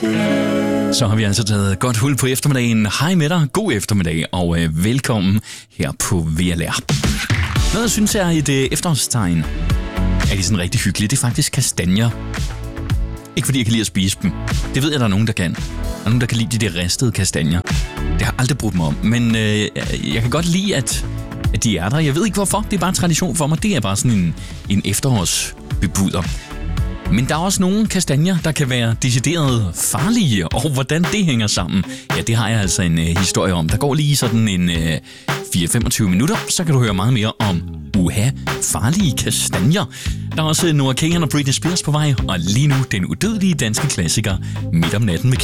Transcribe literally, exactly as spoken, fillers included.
Så har vi altså taget godt hul på eftermiddagen. Hej med dig, god eftermiddag, og øh, velkommen her på V L R. Noget, jeg synes er et øh, efterårstegn, er de sådan rigtig hyggelige. Det er faktisk kastanjer. Ikke fordi jeg kan lide at spise dem. Det ved jeg, der er nogen, der kan. Der er nogen, der kan lide de der ristede kastanjer. Det har jeg aldrig brugt mig om. Men øh, jeg kan godt lide, at, at de er der. Jeg ved ikke hvorfor. Det er bare tradition for mig. Det er bare sådan en, en efterårsbebuder. Men der er også nogle kastanjer, der kan være decideret farlige, og hvordan det hænger sammen, ja, det har jeg altså en øh, historie om. Der går lige sådan en øh, fire til femogtyve minutter, så kan du høre meget mere om uha, farlige kastanjer. Der er også Noah Kahan og Britney Spears på vej, og lige nu den udødelige danske klassiker Midt om natten med